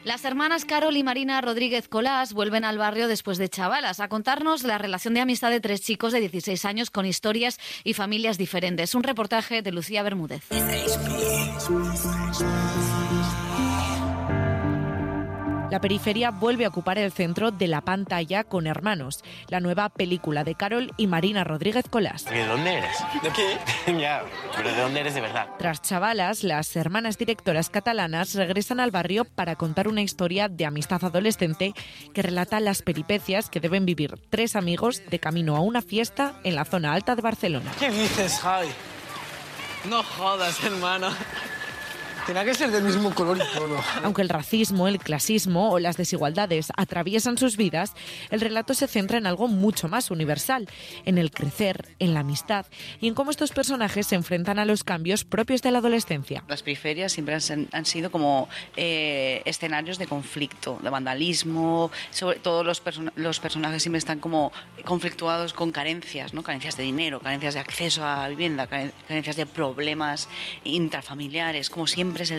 Las hermanas Carol y Marina Rodríguez Colás vuelven al barrio después de Chavalas a contarnos la relación de amistad de 3 chicos de 16 años con historias y familias diferentes. Un reportaje de Lucía Bermúdez. La periferia vuelve a ocupar el centro de la pantalla con Hermanos, la nueva película de Carol y Marina Rodríguez Colás. ¿De dónde eres? ¿De qué? Ya, pero ¿de dónde eres de verdad? Tras Chavalas, las hermanas directoras catalanas regresan al barrio para contar una historia de amistad adolescente que relata las peripecias que deben vivir 3 amigos de camino a una fiesta en la zona alta de Barcelona. ¿Qué dices, Javi? No jodas, hermano. Tenía que ser del mismo color y todo. Aunque el racismo, el clasismo o las desigualdades atraviesan sus vidas, el relato se centra en algo mucho más universal, en el crecer, en la amistad y en cómo estos personajes se enfrentan a los cambios propios de la adolescencia. Las periferias siempre han sido como escenarios de conflicto, de vandalismo, sobre todo los personajes siempre están como conflictuados con carencias, ¿no? Carencias de dinero, carencias de acceso a vivienda, carencias de problemas intrafamiliares, como siempre es el